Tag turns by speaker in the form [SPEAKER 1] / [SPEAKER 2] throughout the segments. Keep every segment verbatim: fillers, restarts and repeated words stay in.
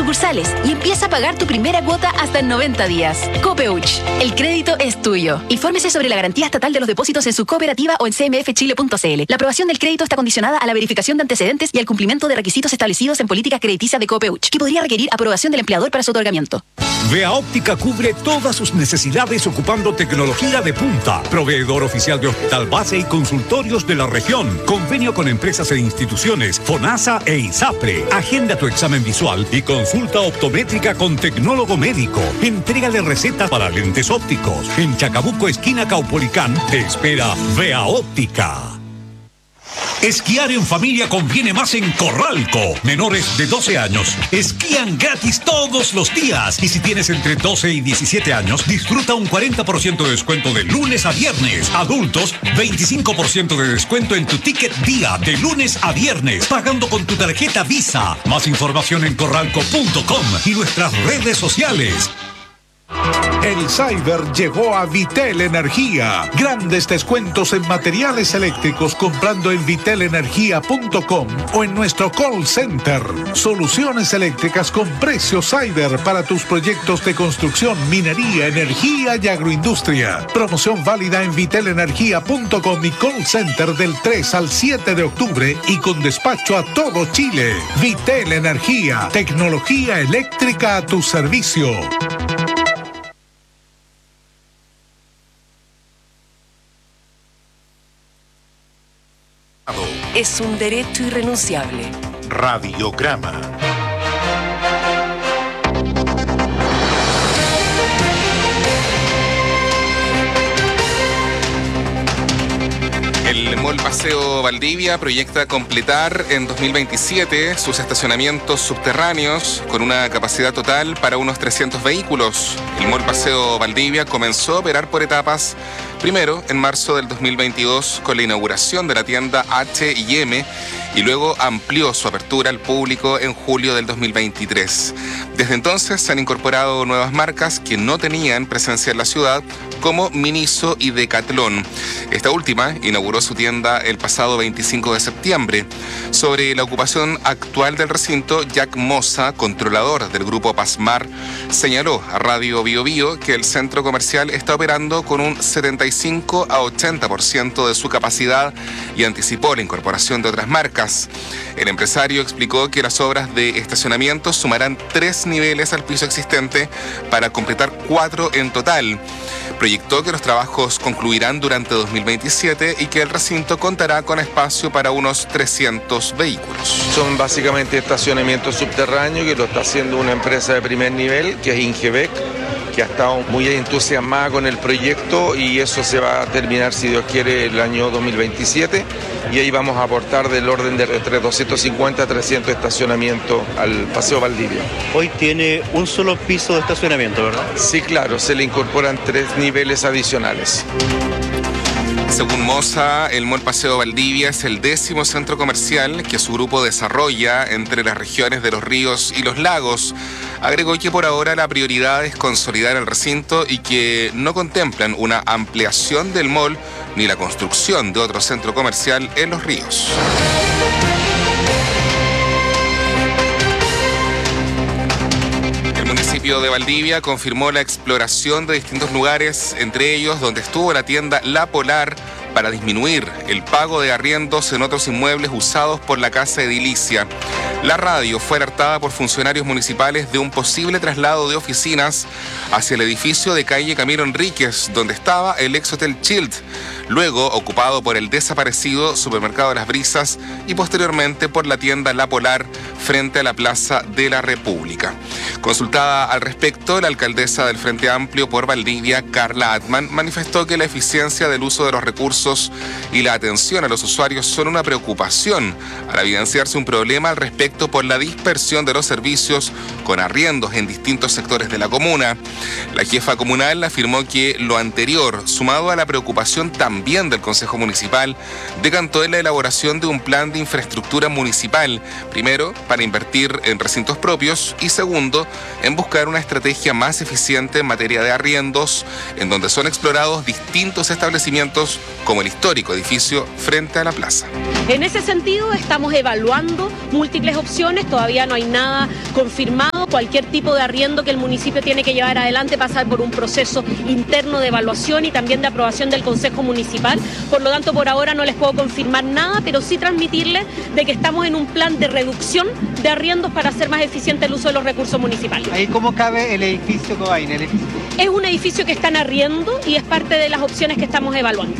[SPEAKER 1] sucursales y empieza a pagar tu primera cuota hasta en noventa días. Copeuch, el crédito es tuyo. Infórmese sobre la garantía estatal de los depósitos en su cooperativa o en c m f chile punto c l. La aprobación del crédito está condicionada a la verificación de antecedentes y al cumplimiento de requisitos establecidos en políticas crediticias de Copeuch, que podría requerir aprobación del empleador para su otorgamiento.
[SPEAKER 2] Vea Óptica cubre todas sus necesidades ocupando tecnología de punta. Proveedor oficial de hospital base y consultorios de la región. Convenio con empresas e instituciones, FONASA e ISAPRE. Agenda tu examen visual y consulta optométrica con tecnólogo médico. Entrega de recetas para lentes ópticos. En Chacabuco, esquina Caupolicán, te espera Vea Óptica. Esquiar en familia conviene más en Corralco. Menores de doce años esquían gratis todos los días. Y si tienes entre doce y diecisiete años, disfruta un cuarenta por ciento de descuento de lunes a viernes. Adultos, veinticinco por ciento de descuento en tu ticket día de lunes a viernes, pagando con tu tarjeta Visa. Más información en corralco punto com y nuestras redes sociales.
[SPEAKER 3] El Cyber llegó a Vitel Energía. Grandes descuentos en materiales eléctricos comprando en vitel energía punto com o en nuestro call center. Soluciones eléctricas con precios Cyber para tus proyectos de construcción, minería, energía y agroindustria. Promoción válida en vitel energía punto com y call center del tres al siete de octubre y con despacho a todo Chile. Vitel Energía, tecnología eléctrica a tu servicio.
[SPEAKER 4] Es un derecho irrenunciable.
[SPEAKER 5] Radiograma.
[SPEAKER 6] El Mall Paseo Valdivia proyecta completar en dos mil veintisiete sus estacionamientos subterráneos con una capacidad total para unos trescientos vehículos. El Mall Paseo Valdivia comenzó a operar por etapas. Primero, en marzo del dos mil veintidós, con la inauguración de la tienda H y M, y luego amplió su apertura al público en julio del dos mil veintitrés. Desde entonces se han incorporado nuevas marcas que no tenían presencia en la ciudad, como Miniso y Decathlon. Esta última inauguró su tienda el pasado veinticinco de septiembre. Sobre la ocupación actual del recinto, Jack Moza, controlador del grupo Pasmar, señaló a Radio Bio Bio que el centro comercial está operando con un setenta y cinco a ochenta por ciento de su capacidad y anticipó la incorporación de otras marcas. El empresario explicó que las obras de estacionamiento sumarán tres niveles al piso existente para completar cuatro en total. Proyectó que los trabajos concluirán durante dos mil veintisiete y que el recinto contará con espacio para unos trescientos vehículos.
[SPEAKER 7] Son básicamente estacionamientos subterráneos que lo está haciendo una empresa de primer nivel, que es Ingebec, que ha estado muy entusiasmada con el proyecto, y eso se va a terminar, si Dios quiere, el año dos mil veintisiete, y ahí vamos a aportar del orden de entre doscientos cincuenta a trescientos estacionamientos al Paseo Valdivia.
[SPEAKER 8] Hoy tiene un solo piso de estacionamiento, ¿verdad?
[SPEAKER 7] Sí, claro, se le incorporan tres niveles adicionales.
[SPEAKER 6] Según Moza, el Mall Paseo Valdivia es el décimo centro comercial que su grupo desarrolla entre las regiones de los ríos y los lagos. Agregó que por ahora la prioridad es consolidar el recinto y que no contemplan una ampliación del mall ni la construcción de otro centro comercial en los ríos. El municipio de Valdivia confirmó la exploración de distintos lugares, entre ellos donde estuvo la tienda La Polar, para disminuir el pago de arriendos en otros inmuebles usados por la Casa Edilicia. La radio fue alertada por funcionarios municipales de un posible traslado de oficinas hacia el edificio de calle Camilo Enríquez, donde estaba el ex Hotel Child, luego ocupado por el desaparecido Supermercado Las Brisas y posteriormente por la tienda La Polar frente a la Plaza de la República. Consultada al respecto, la alcaldesa del Frente Amplio por Valdivia, Carla Atman, manifestó que la eficiencia del uso de los recursos y la atención a los usuarios son una preocupación, al evidenciarse un problema al respecto por la dispersión de los servicios con arriendos en distintos sectores de la comuna. La jefa comunal afirmó que lo anterior, sumado a la preocupación también del Consejo Municipal, decantó en la elaboración de un plan de infraestructura municipal, primero para invertir en recintos propios y segundo en buscar una estrategia más eficiente en materia de arriendos, en donde son explorados distintos establecimientos como el histórico edificio frente a la plaza.
[SPEAKER 9] En ese sentido estamos evaluando múltiples opciones, todavía no hay nada confirmado arriendo, cualquier tipo de arriendo que el municipio tiene que llevar adelante, pasar por un proceso interno de evaluación y también de aprobación del Consejo Municipal. Por lo tanto, por ahora no les puedo confirmar nada, pero sí transmitirles de que estamos en un plan de reducción de arriendos para hacer más eficiente el uso de los recursos municipales.
[SPEAKER 10] ¿Ahí cómo cabe el edificio Cobain? El edificio?
[SPEAKER 9] Es un edificio que está en arriendo y es parte de las opciones que estamos evaluando.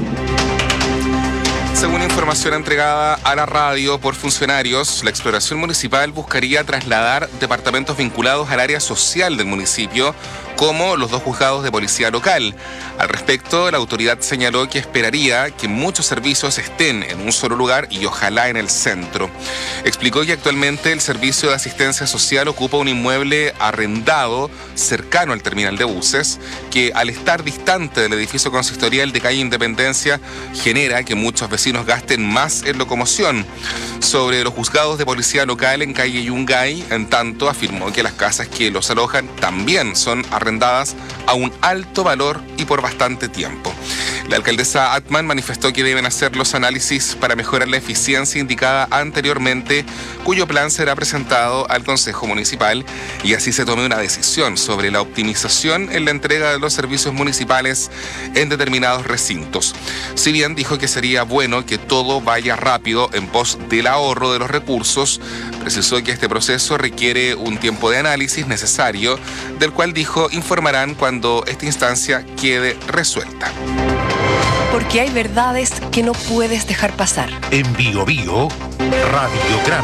[SPEAKER 6] Según información entregada a la radio por funcionarios, la exploración municipal buscaría trasladar departamentos vinculados al área social del municipio, como los dos juzgados de policía local. Al respecto, la autoridad señaló que esperaría que muchos servicios estén en un solo lugar y ojalá en el centro. Explicó que actualmente el servicio de asistencia social ocupa un inmueble arrendado cercano al terminal de buses, que al estar distante del edificio consistorial de calle Independencia genera que muchos vecinos gasten más en locomoción. Sobre los juzgados de policía local en calle Yungay, en tanto, afirmó que las casas que los alojan también son arrendadas a un alto valor y por bastante tiempo. La alcaldesa Atman manifestó que deben hacer los análisis para mejorar la eficiencia indicada anteriormente, cuyo plan será presentado al Consejo Municipal y así se tome una decisión sobre la optimización en la entrega de los servicios municipales en determinados recintos. Si bien dijo que sería bueno que todo vaya rápido en pos del ahorro de los recursos, precisó que este proceso requiere un tiempo de análisis necesario, del cual dijo informarán cuando esta instancia quede resuelta.
[SPEAKER 4] Porque hay verdades que no puedes dejar pasar.
[SPEAKER 5] En Bio Bio, Radiograma.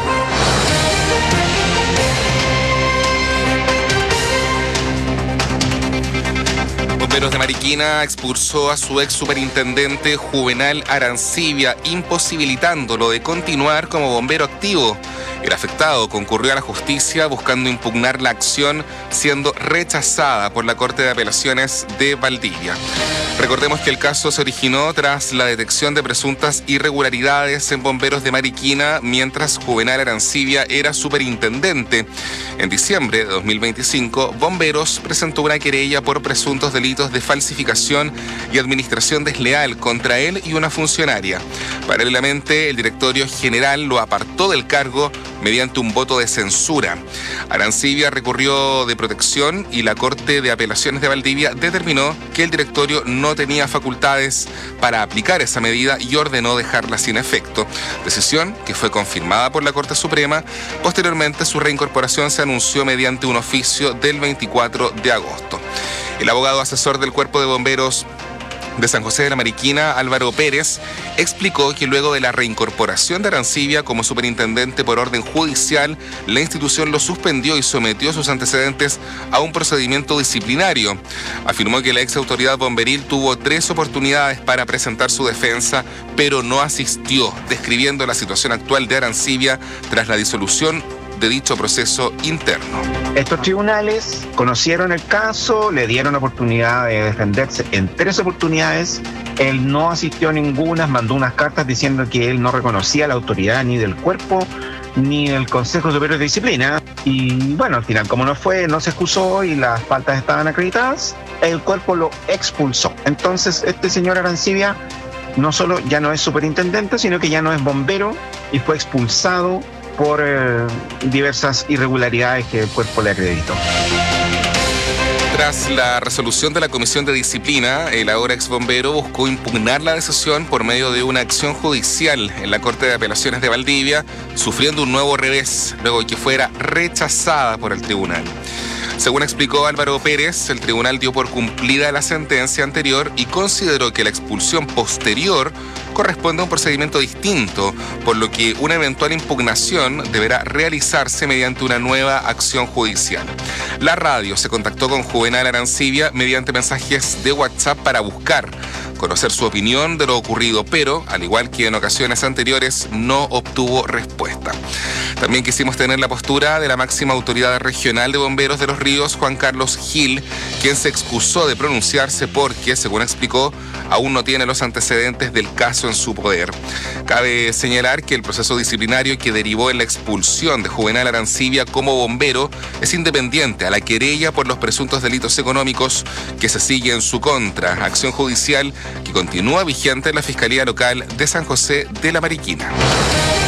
[SPEAKER 6] Bomberos de Mariquina expulsó a su ex superintendente Juvenal Arancibia, imposibilitándolo de continuar como bombero activo. El afectado concurrió a la justicia buscando impugnar la acción, siendo rechazada por la Corte de Apelaciones de Valdivia. Recordemos que el caso se originó tras la detección de presuntas irregularidades en Bomberos de Mariquina mientras Juvenal Arancibia era superintendente. En diciembre de dos mil veinticinco, Bomberos presentó una querella por presuntos delitos de falsificación y administración desleal contra él y una funcionaria. Paralelamente, el directorio general lo apartó del cargo mediante un voto de censura. Arancibia recurrió de protección y la Corte de Apelaciones de Valdivia determinó que el directorio no tenía facultades para aplicar esa medida y ordenó dejarla sin efecto, decisión que fue confirmada por la Corte Suprema. Posteriormente, su reincorporación se anunció mediante un oficio del veinticuatro de agosto. El abogado asesor del Cuerpo de Bomberos de San José de la Mariquina, Álvaro Pérez, explicó que luego de la reincorporación de Arancibia como superintendente por orden judicial, la institución lo suspendió y sometió sus antecedentes a un procedimiento disciplinario. Afirmó que la ex autoridad bomberil tuvo tres oportunidades para presentar su defensa, pero no asistió, describiendo la situación actual de Arancibia tras la disolución de dicho proceso interno.
[SPEAKER 11] Estos tribunales conocieron el caso, le dieron oportunidad de defenderse en tres oportunidades. Él no asistió a ninguna, mandó unas cartas diciendo que él no reconocía la autoridad ni del cuerpo ni del Consejo Superior de Disciplina. Y bueno, al final, como no fue, no se excusó y las faltas estaban acreditadas, el cuerpo lo expulsó. Entonces, este señor Arancibia no solo ya no es superintendente, sino que ya no es bombero y fue expulsado por eh, diversas irregularidades que el cuerpo le acreditó.
[SPEAKER 6] Tras la resolución de la Comisión de Disciplina, el ahora exbombero buscó impugnar la decisión por medio de una acción judicial en la Corte de Apelaciones de Valdivia, sufriendo un nuevo revés, luego de que fuera rechazada por el tribunal. Según explicó Álvaro Pérez, el tribunal dio por cumplida la sentencia anterior y consideró que la expulsión posterior corresponde a un procedimiento distinto, por lo que una eventual impugnación deberá realizarse mediante una nueva acción judicial. La radio se contactó con Juvenal Arancibia mediante mensajes de WhatsApp para buscar conocer su opinión de lo ocurrido, pero, al igual que en ocasiones anteriores, no obtuvo respuesta. También quisimos tener la postura de la máxima autoridad regional de bomberos de Los Ríos, Juan Carlos Gil, quien se excusó de pronunciarse porque, según explicó, aún no tiene los antecedentes del caso en su poder. Cabe señalar que el proceso disciplinario que derivó en la expulsión de Juvenal Arancibia como bombero es independiente a la querella por los presuntos delitos económicos que se sigue en su contra, acción judicial que continúa vigente en la Fiscalía Local de San José de la Mariquina.